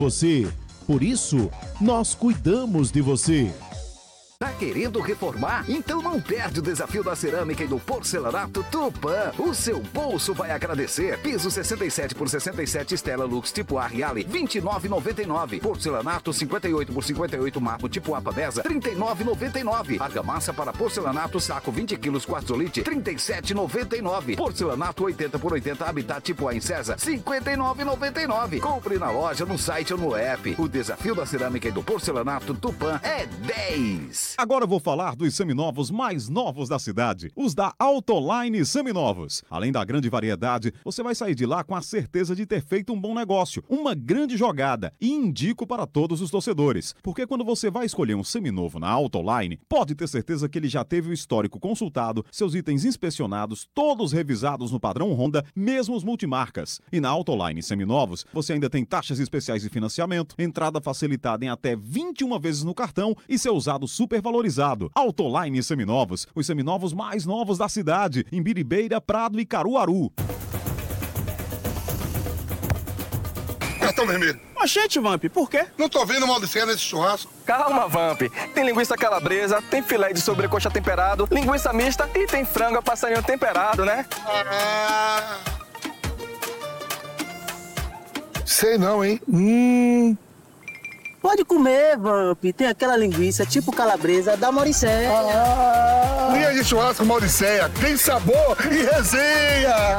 você. Por isso, nós cuidamos de você. Tá querendo reformar? Então não perde o desafio da cerâmica e do porcelanato Tupã. O seu bolso vai agradecer. Piso 67 por 67 Stella Lux tipo A Reale, R$ 29,99. Porcelanato 58 por 58 Marmo tipo A Pavesa, R$ 39,99. Argamassa para porcelanato saco 20 kg Quartzolite, R$ 37,99. Porcelanato 80 por 80 Habitat tipo A em César, R$ 59,99. Compre na loja, no site ou no app. O desafio da cerâmica e do porcelanato Tupã é 10. Agora eu vou falar dos seminovos mais novos da cidade, os da Autoline Seminovos. Além da grande variedade, você vai sair de lá com a certeza de ter feito um bom negócio, uma grande jogada, e indico para todos os torcedores, porque quando você vai escolher um seminovo na Autoline, pode ter certeza que ele já teve o histórico consultado, seus itens inspecionados, todos revisados no padrão Honda, mesmo os multimarcas. E na Autoline Seminovos, você ainda tem taxas especiais de financiamento, entrada facilitada em até 21 vezes no cartão e seu usado super valorizado. Autoline Seminovos, os seminovos mais novos da cidade, em Biribeira, Prado e Caruaru. Cartão vermelho. Oxente, Vamp, por quê? Não tô vendo mal de cena nesse churrasco. Calma, Vamp. Tem linguiça calabresa, tem filé de sobrecoxa temperado, linguiça mista e tem frango a passarinho temperado, né? Sei não, hein? Pode comer, Vamp. Tem aquela linguiça tipo calabresa da Mauricéia. Linha de churrasco Mauricéia. Tem sabor e resenha.